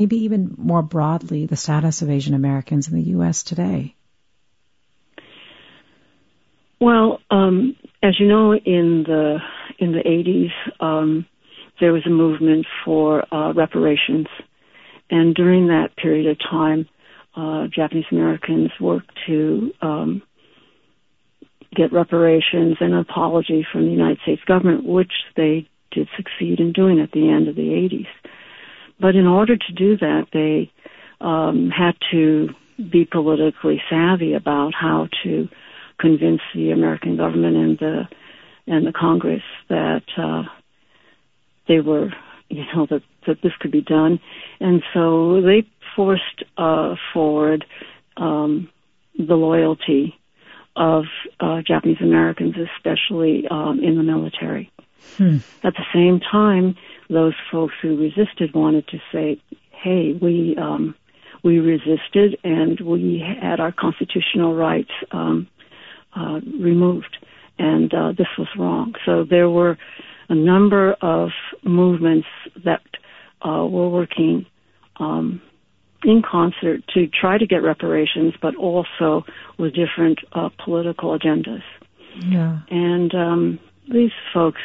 maybe even more broadly, the status of Asian Americans in the U.S. today? Well, as you know, in the 80s, there was a movement for reparations, and during that period of time, Japanese Americans worked to get reparations and an apology from the United States government, which they did succeed in doing at the end of the 80s. But in order to do that, they had to be politically savvy about how to convince the American government and the Congress that they were, that this could be done. And so they forced forward the loyalty of Japanese Americans, especially in the military. At the same time, those folks who resisted wanted to say, hey, we resisted and we had our constitutional rights removed, and this was wrong. So there were a number of movements that were working in concert to try to get reparations, but also with different political agendas. Yeah. And these folks,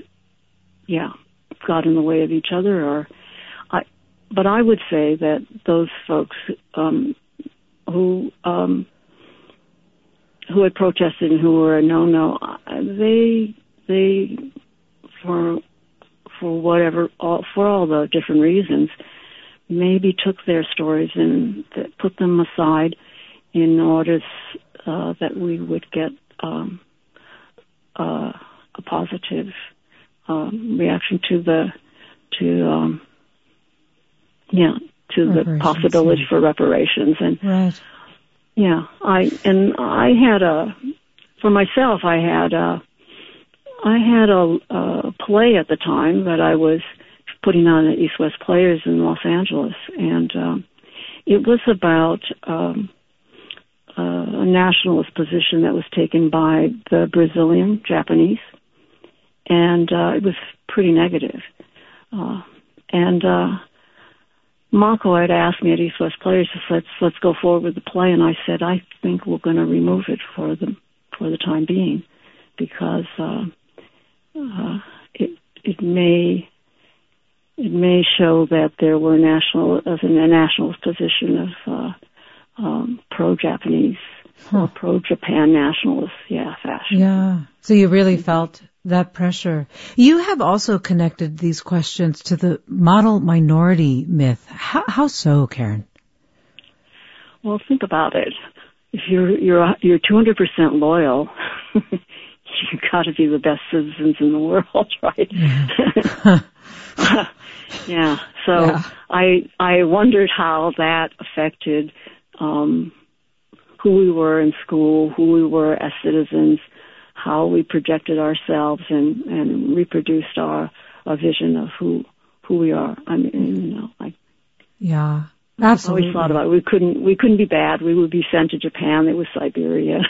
got in the way of each other. But I would say that those folks who had protested and who were a no, they for all the different reasons, maybe took their stories and put them aside in order that we would get a positive reaction to the possibility for reparations. And right. I had a play at the time that I was putting on at East West Players in Los Angeles, and it was about a nationalist position that was taken by the Brazilian Japanese, and it was pretty negative. And Mako had asked me at East West Players, let's go forward with the play, and I said, I think we're going to remove it for the time being, because it may show that there were a nationalist position of pro-Japanese or pro-Japan nationalist, fashion. Yeah. So you really felt that pressure. You have also connected these questions to the model minority myth. How so, Karen? Well, think about it. If you're 200% loyal, you've got to be the best citizens in the world, right? Yeah. So I wondered how that affected who we were in school, who we were as citizens, how we projected ourselves and reproduced a vision of who we are. I mean, yeah, absolutely. I always thought about it. We couldn't be bad. We would be sent to Japan. It was Siberia.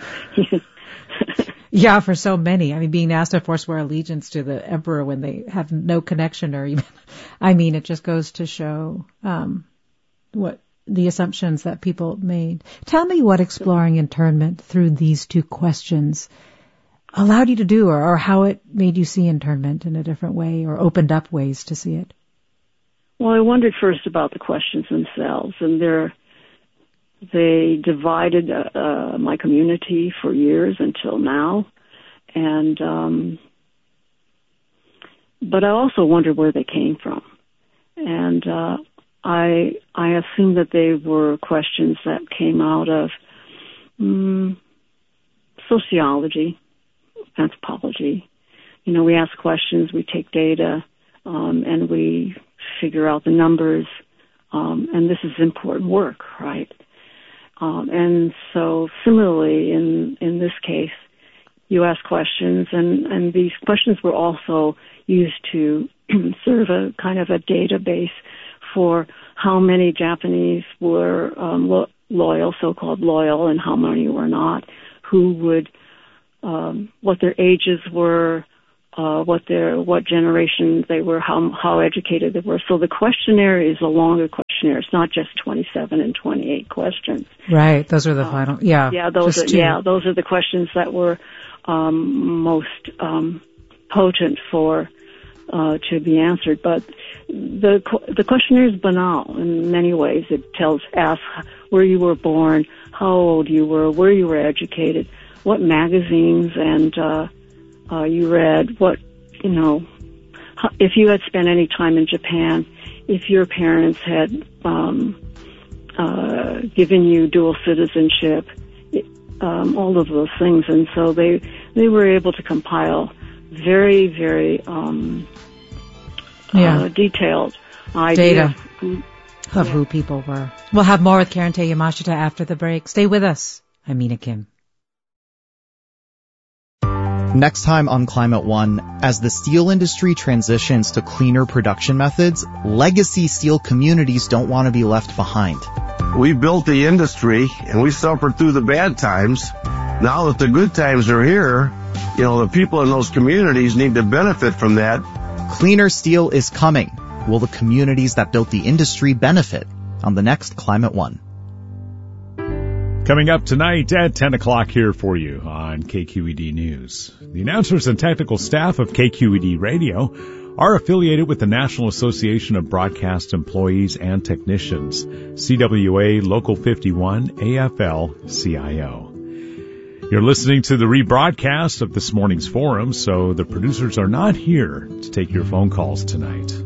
Yeah, for so many. I mean, being asked to forswear allegiance to the emperor when they have no connection or even, it just goes to show what the assumptions that people made. Tell me what exploring internment through these two questions allowed you to do, or how it made you see internment in a different way, or opened up ways to see it. Well, I wondered first about the questions themselves, and they divided my community for years until now, and but I also wondered where they came from, and I assumed that they were questions that came out of sociology, anthropology. We ask questions, we take data, and we figure out the numbers, and this is important work, right? And so similarly in this case, you ask questions, and these questions were also used to serve a kind of a database for how many Japanese were loyal, so-called loyal, and how many were not, who would, what their ages were, what generation they were, how educated they were. So the questionnaire is a longer questionnaire. It's not just 27 and 28 questions. Right. Those are the final. Yeah. Yeah. Those are the questions that were most potent for to be answered. But the questionnaire is banal in many ways. It asks where you were born, how old you were, where you were educated, what magazines and you read, what, if you had spent any time in Japan, if your parents had given you dual citizenship, all of those things. And so they were able to compile very, very detailed data of who people were. We'll have more with Karente Yamashita after the break. Stay with us. I'm Mina Kim. Next time on Climate One, as the steel industry transitions to cleaner production methods, legacy steel communities don't want to be left behind. We built the industry and we suffered through the bad times. Now that the good times are here, the people in those communities need to benefit from that. Cleaner steel is coming. Will the communities that built the industry benefit? On the next Climate One. Coming up tonight at 10 o'clock here for you on KQED News. The announcers and technical staff of KQED Radio are affiliated with the National Association of Broadcast Employees and Technicians, CWA Local 51 AFL-CIO. You're listening to the rebroadcast of this morning's forum, so the producers are not here to take your phone calls tonight.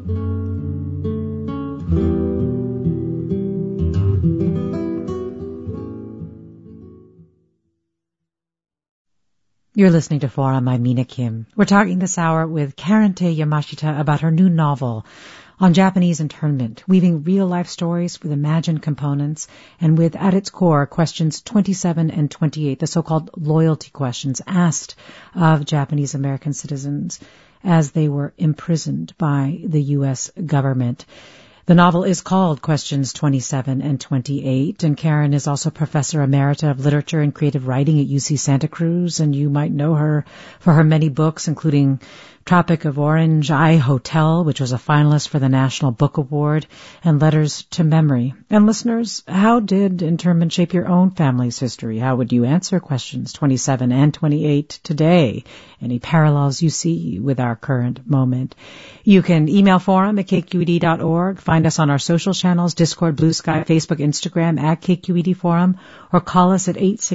You're listening to Forum. I'm Mina Kim. We're talking this hour with Karente Yamashita about her new novel on Japanese internment, weaving real-life stories with imagined components and with, at its core, questions 27 and 28, the so-called loyalty questions asked of Japanese American citizens as they were imprisoned by the U.S. government. The novel is called Questions 27 and 28, and Karen is also Professor Emerita of Literature and Creative Writing at UC Santa Cruz, and you might know her for her many books, including Tropic of Orange, I, Hotel, which was a finalist for the National Book Award, and Letters to Memory. And listeners, how did internment shape your own family's history? How would you answer questions 27 and 28 today? Any parallels you see with our current moment? You can email forum@kqed.org, find us on our social channels, Discord, Blue Sky, Facebook, Instagram, at KQED Forum, or call us at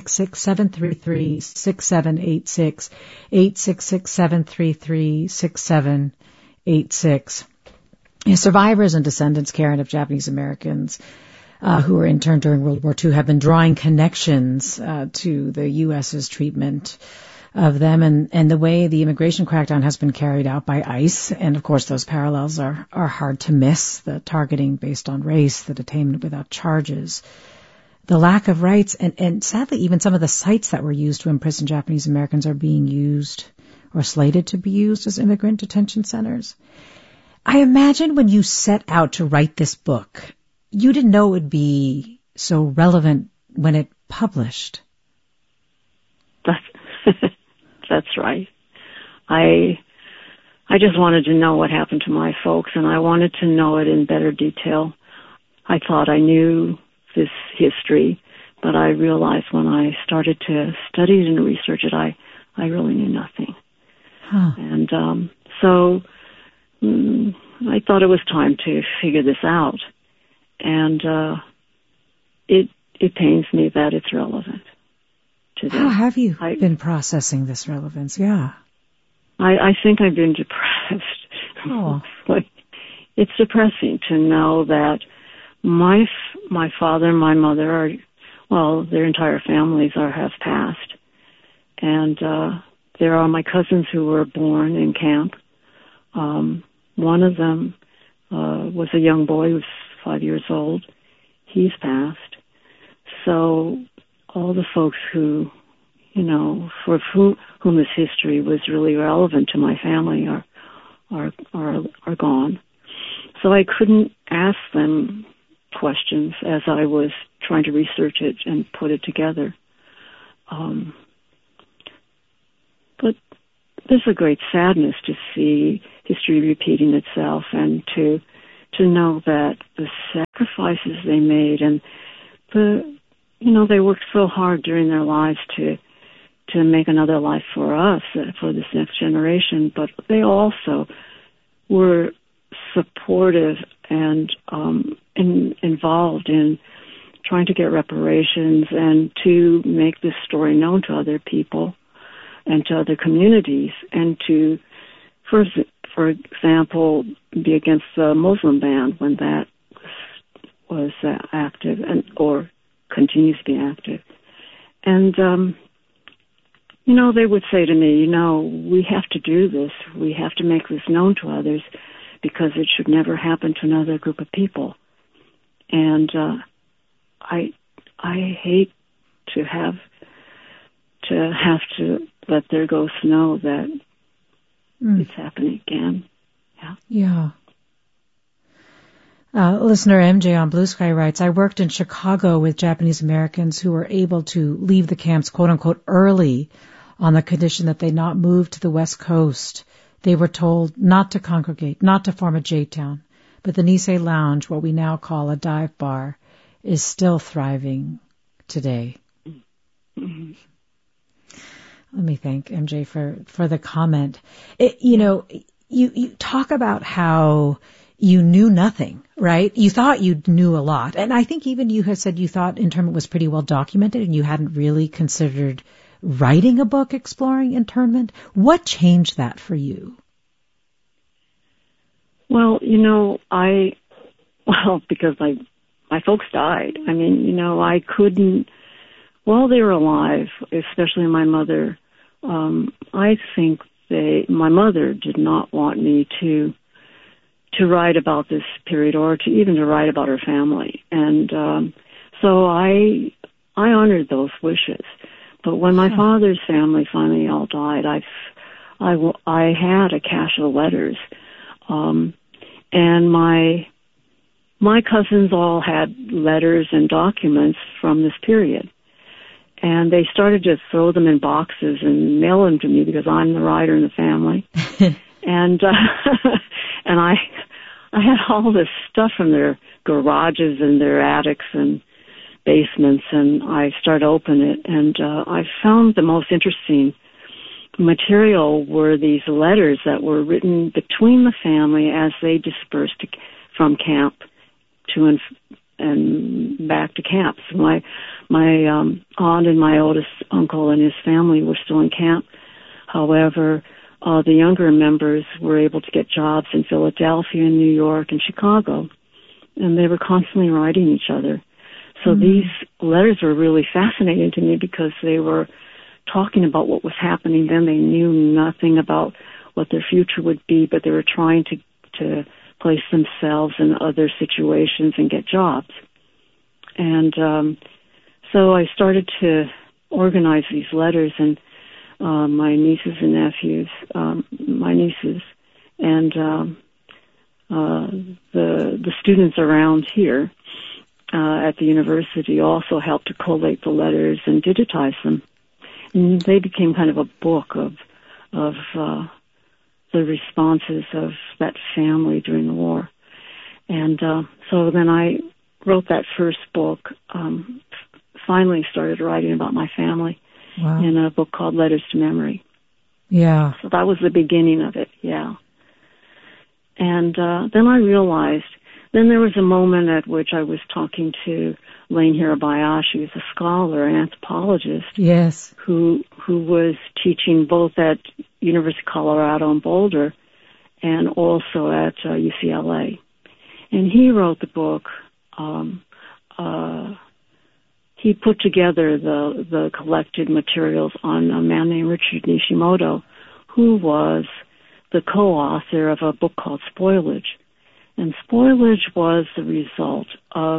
866-733-6786, 866-733-6786. Survivors and descendants, Karen, of Japanese Americans who were interned during World War II have been drawing connections to the U.S.'s treatment of them and the way the immigration crackdown has been carried out by ICE. And, of course, those parallels are hard to miss, the targeting based on race, the detainment without charges, the lack of rights, and sadly even some of the sites that were used to imprison Japanese Americans are being used or slated to be used as immigrant detention centers. I imagine when you set out to write this book, you didn't know it would be so relevant when it published. That's right. I just wanted to know what happened to my folks, and I wanted to know it in better detail. I thought I knew this history, but I realized when I started to study it and research it, I really knew nothing. Huh. And so I thought it was time to figure this out. And it pains me that it's relevant today. How have you been processing this relevance? Yeah. I think I've been depressed. Oh. It's depressing to know that my father and my mother their entire families have passed. And there are my cousins who were born in camp. One of them was a young boy who was 5 years old. He's passed. So all the folks who, for whom this history was really relevant to my family are gone. So I couldn't ask them questions as I was trying to research it and put it together. But there's a great sadness to see history repeating itself, and to know that the sacrifices they made, and they worked so hard during their lives to make another life for us, for this next generation, but they also were supportive and involved in trying to get reparations and to make this story known to other people and to other communities, and to, for example, be against the Muslim ban when that was active, or continues to be active. And they would say to me, we have to do this. We have to make this known to others, because it should never happen to another group of people. And I hate to have to let their ghosts know that it's happening again. Yeah. Listener MJ on Blue Sky writes, I worked in Chicago with Japanese Americans who were able to leave the camps, quote unquote, early on the condition that they not move to the West Coast. They were told not to congregate, not to form a J-town. But the Nisei Lounge, what we now call a dive bar, is still thriving today. Mm-hmm. Let me thank MJ for the comment. You talk about how you knew nothing, right? You thought you knew a lot. And I think even you had said you thought internment was pretty well documented and you hadn't really considered writing a book exploring internment. What changed that for you? Well, because my folks died. I mean, I couldn't, while they were alive, especially my mother, I think my mother did not want me to write about this period, or even to write about her family. And so I honored those wishes. But when my father's family finally all died, I had a cache of letters, and my cousins all had letters and documents from this period. And they started to throw them in boxes and mail them to me because I'm the writer in the family. And I had all this stuff from their garages and their attics and basements, and I started to open it, and I found the most interesting material were these letters that were written between the family as they dispersed from camp to and back to camps. My aunt and my oldest uncle and his family were still in camp. However, the younger members were able to get jobs in Philadelphia and New York and Chicago, and they were constantly writing each other. So these letters were really fascinating to me because they were talking about what was happening then. They knew nothing about what their future would be, but they were trying to place themselves in other situations and get jobs. And so I started to organize these letters, and my nieces and nephews, my nieces, and the students around here at the university also helped to collate the letters and digitize them. And they became kind of a book of the responses of that family during the war. And so then I wrote that first book, finally started writing about my family in a book called Letters to Memory. Yeah. So that was the beginning of it, yeah. And then I realized, then there was a moment at which I was talking to Lane Hirabayashi, who's a scholar, an anthropologist, yes, who was teaching both at University of Colorado in Boulder and also at UCLA. And he wrote the book. He put together the collected materials on a man named Richard Nishimoto, who was the co-author of a book called Spoilage. And Spoilage was the result of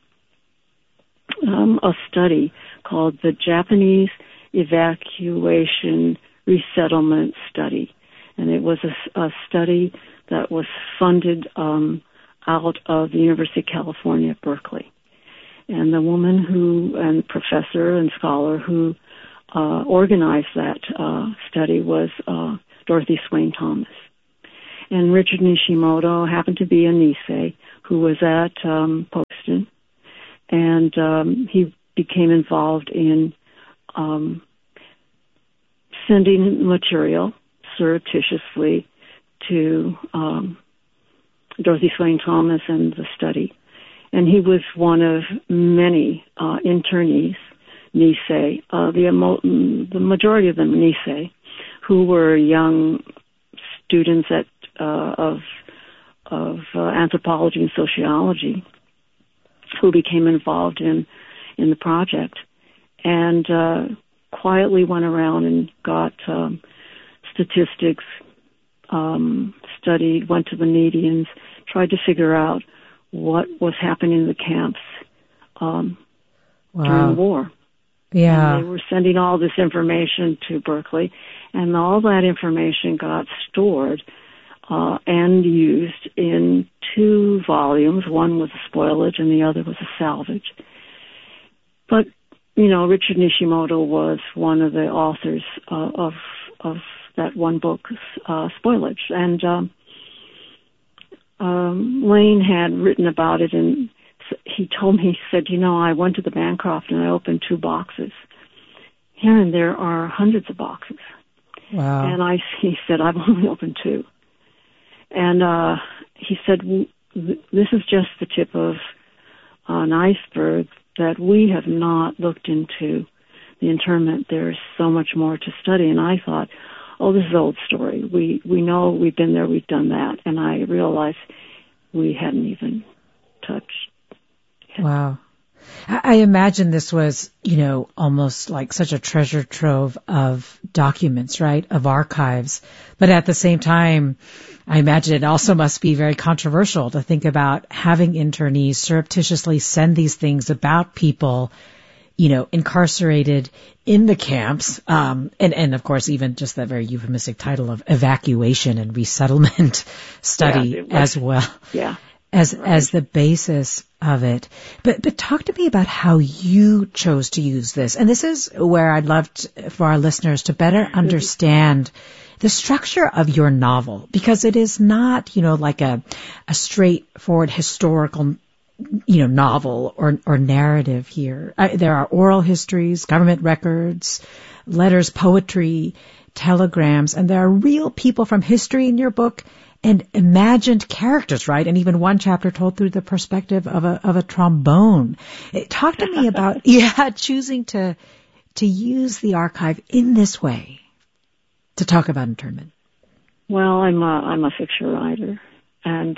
a study called the Japanese Evacuation Resettlement Study. And it was a study that was funded out of the University of California at Berkeley. And the woman and professor and scholar who organized that study was Dorothy Swain Thomas. And Richard Nishimoto happened to be a Nisei who was at Folkestone, and he became involved in sending material surreptitiously to Dorothy Swain Thomas and the study. And he was one of many internees, Nisei, the majority of them Nisei, who were young students of anthropology and sociology, who became involved in the project, and quietly went around and got statistics, studied, went to the medians, tried to figure out what was happening in the camps during the war. Yeah. And they were sending all this information to Berkeley, and all that information got stored and used in 2 volumes. One was a spoilage and the other was a salvage. But, Richard Nishimoto was one of the authors of that one book, Spoilage. And Lane had written about it, and he told me, he said, I went to the Bancroft and I opened 2 boxes. Here and there are hundreds of boxes. Wow. And he said, I've only opened 2. And he said, this is just the tip of an iceberg, that we have not looked into the internment. There's so much more to study. And I thought, this is an old story. We know, we've been there, we've done that. And I realized we hadn't even touched it. Wow. I imagine this was, almost like such a treasure trove of documents, right, of archives. But at the same time, I imagine it also must be very controversial to think about having internees surreptitiously send these things about people, incarcerated in the camps, and of course even just that very euphemistic title of evacuation and resettlement study as well. Yeah. As the basis of it. But talk to me about how you chose to use this. And this is where I'd love for our listeners to better understand the structure of your novel, because it is not, like a straightforward historical, novel or narrative here. There are oral histories, government records, letters, poetry, telegrams, and there are real people from history in your book and imagined characters, right? And even one chapter told through the perspective of a trombone. Talk to me about, choosing to use the archive in this way to talk about internment. Well, I'm a fiction writer, and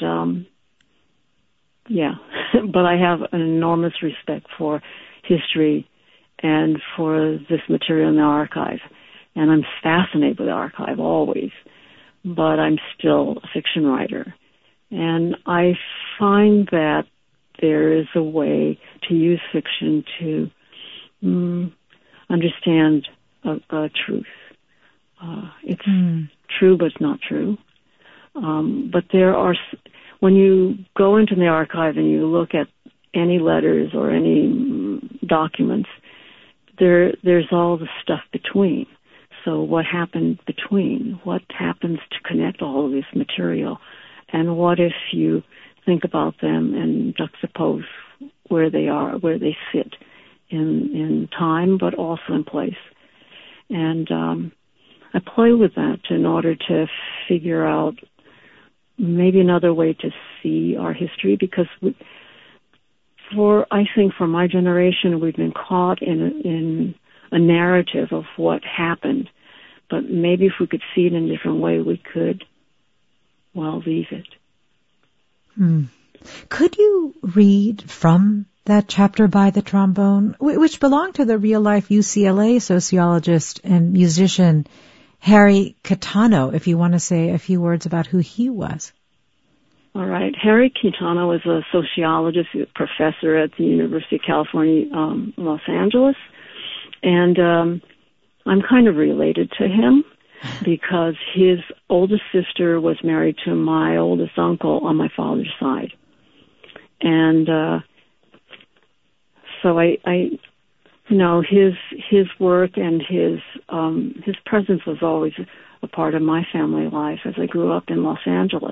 but I have an enormous respect for history and for this material in the archive, and I'm fascinated with the archive always. But I'm still a fiction writer. And I find that there is a way to use fiction to understand a truth. It's true, but it's not true. But when you go into the archive and you look at any letters or any documents, there's all the stuff between. So what happened between? What happens to connect all of this material? And what if you think about them and juxtapose where they are, where they sit in time, but also in place? And I play with that in order to figure out maybe another way to see our history, because I think for my generation, we've been caught in a narrative of what happened. But maybe if we could see it in a different way, we could, leave it. Could you read from that chapter by the trombone, which belonged to the real-life UCLA sociologist and musician Harry Kitano, if you want to say a few words about who he was? All right. Harry Kitano is a sociologist, a professor at the University of California, Los Angeles. And I'm kind of related to him because his oldest sister was married to my oldest uncle on my father's side. And so I his work and his presence was always a part of my family life as I grew up in Los Angeles.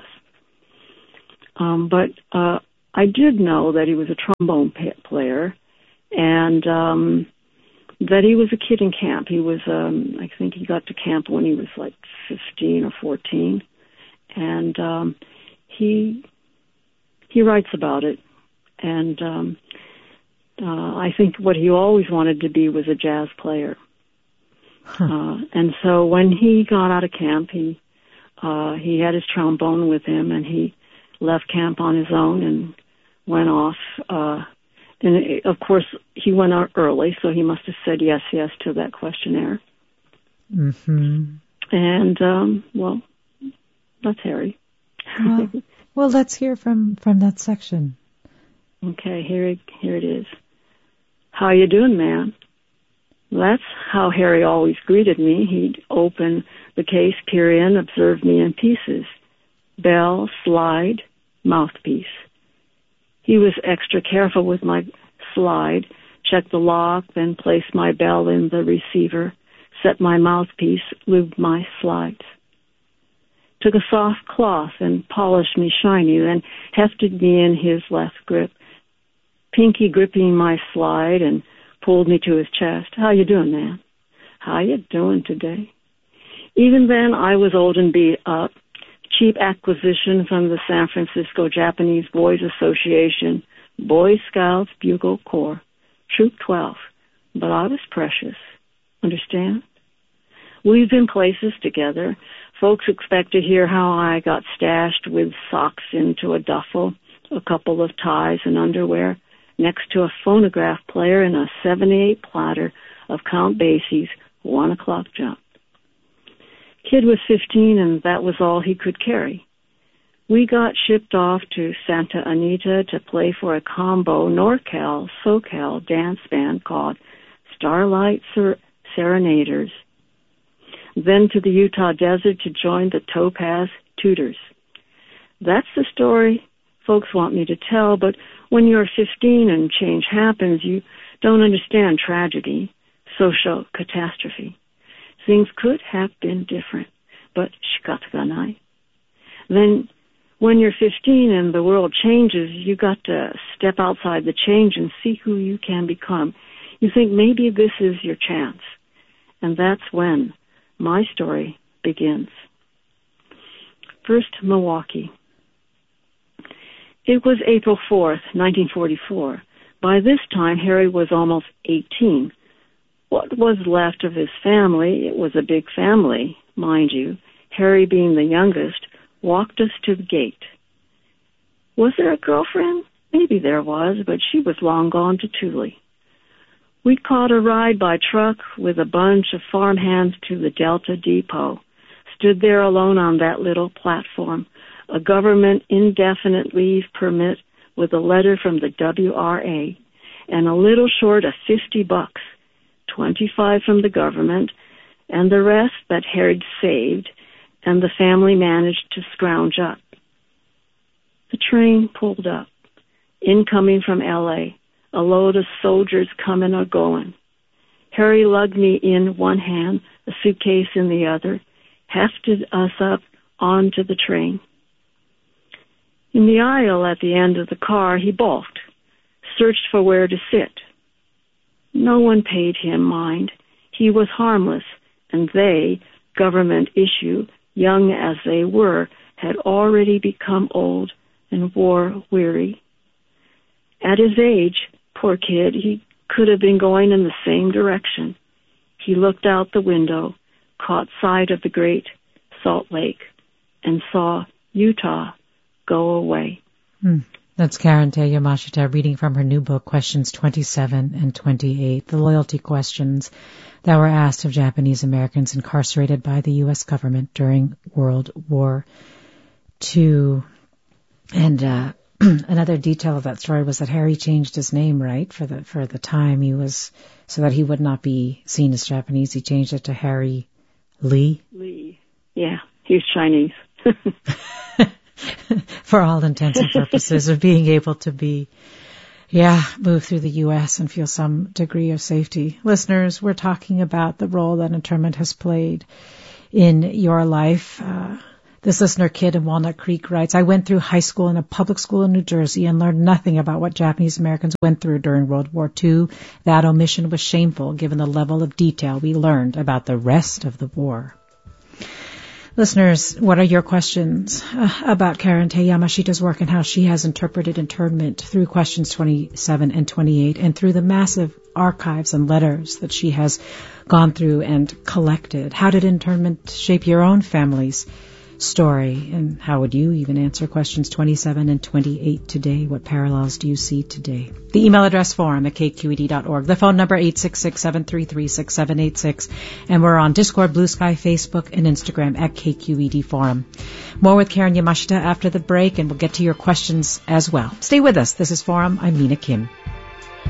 But I did know that he was a trombone player, and that he was a kid in camp. He was, I think he got to camp when he was like 15 or 14, and he writes about it. And I think what he always wanted to be was a jazz player. And so when he got out of camp, he had his trombone with him, and he left camp on his own and went off. And of course, he went out early, so he must have said yes to that questionnaire. Mm-hmm. And well, that's Harry. Well, let's hear from that section. Okay, here it is. How you doing, man? That's how Harry always greeted me. He'd open the case, peer in, observe me in pieces. Bell, slide, mouthpiece. He was extra careful with my slide, check the lock, then place my bell in the receiver, set my mouthpiece, lubed my slides. Took a soft cloth and polished me shiny, then hefted me in his left grip, pinky gripping my slide and pulled me to his chest. How you doing, man? How you doing today? Even then, I was old and beat up. Cheap acquisition from the San Francisco Japanese Boys Association, Boy Scouts Bugle Corps, Troop 12. But I was precious. Understand? We've been places together. Folks expect to hear how I got stashed with socks into a duffel, a couple of ties and underwear, next to a phonograph player and a 78 platter of Count Basie's 1 o'clock jump. Kid was 15, and that was all he could carry. We got shipped off to Santa Anita to play for a combo NorCal, SoCal dance band called Starlight Serenaders. Then to the Utah desert to join the Topaz Tutors. That's the story folks want me to tell, but when you're 15 and change happens, you don't understand tragedy, social catastrophe. Things could have been different, but shikataganai. Then when you're 15 and the world changes, you got to step outside the change and see who you can become. You think maybe this is your chance. And that's when my story begins. First, Milwaukee. It was April 4th, 1944. By this time, Harry was almost 18. What was left of his family, it was a big family, mind you, Harry being the youngest, walked us to the gate. Was there a girlfriend? Maybe there was, but she was long gone to Thule. We caught a ride by truck with a bunch of farmhands to the Delta Depot, stood there alone on that little platform, a government indefinite leave permit with a letter from the WRA, and a little short of $50, 25 from the government, and the rest that Harry'd saved, and the family managed to scrounge up. The train pulled up, incoming from L.A., a load of soldiers coming or going. Harry lugged me in one hand, a suitcase in the other, hefted us up onto the train. In the aisle at the end of the car, he balked, searched for where to sit. No one paid him mind. He was harmless, and they, government issue, young as they were, had already become old and war-weary. At his age, poor kid, he could have been going in the same direction. He looked out the window, caught sight of the Great Salt Lake, and saw Utah go away. That's Karen Te Yamashita reading from her new book, Questions 27 and 28, the loyalty questions that were asked of Japanese Americans incarcerated by the U.S. government during World War II. And another detail of that story was that Harry changed his name, right, for the time he was, so that he would not be seen as Japanese. He changed it to Harry Lee. Lee. Yeah, he's Chinese. For all intents and purposes of being able to be, move through the U.S. and feel some degree of safety. Listeners, we're talking about the role that internment has played in your life. This listener, Kid in Walnut Creek, writes, I went through high school in a public school in New Jersey and learned nothing about what Japanese Americans went through during World War II. That omission was shameful given the level of detail we learned about the rest of the war. Listeners, what are your questions about Karente Yamashita's work and how she has interpreted internment through questions 27 and 28 and through the massive archives and letters that she has gone through and collected? How did internment shape your own family's story? And how would you even answer questions 27 and 28 today? What parallels do you see today? The email address forum@kqed.org. The phone number 866-733-6786. And we're on Discord, Blue Sky, Facebook, and Instagram at KQED Forum. More with Karen Yamashita after the break, and we'll get to your questions as well. Stay with us. This is Forum. I'm Mina Kim.